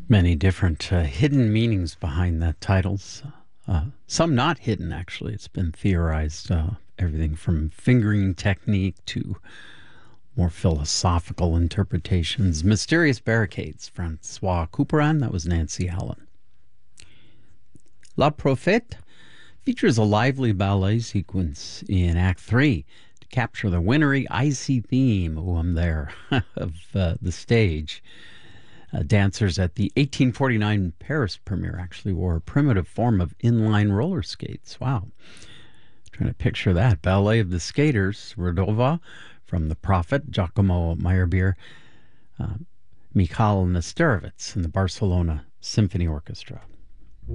Many different hidden meanings behind the titles. Some not hidden, actually. It's been theorized. Everything from fingering technique to more philosophical interpretations. Mysterious Barricades, Francois Couperin. That was Nancy Allen. La Prophète features a lively ballet sequence in Act 3 to capture the wintry, icy theme, oh, I'm there, of the stage. Dancers at the 1849 Paris premiere actually wore a primitive form of inline roller skates. Wow. Trying to picture that. Ballet of the Skaters, Rodova from The Prophet, Giacomo Meyerbeer, Mikhail Nesterovitz and the Barcelona Symphony Orchestra.